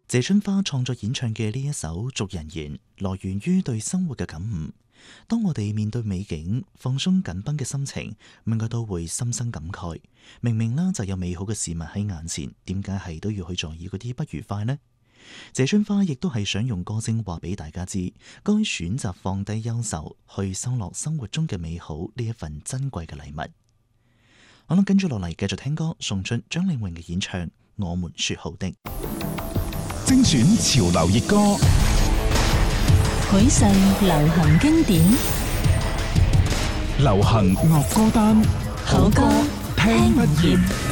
謝春花創作演唱嘅呢一首《俗人言》，來源於對生活嘅感悟。當我哋面對美景，放鬆緊繃嘅心情，應該都會心生感慨。明明呢就有美好嘅事物喺眼前，點解係都要去在意嗰啲不愉快呢？謝春花亦都係想用歌聲話俾大家知，該選擇放低憂愁，去收落生活中嘅美好呢一份珍貴嘅禮物。好啦，跟住落嚟繼續聽歌，送出張靚穎嘅演唱《我們說好的》。 精選潮流熱歌， 許世流行經典， 流行樂歌單， 好歌聽不厭。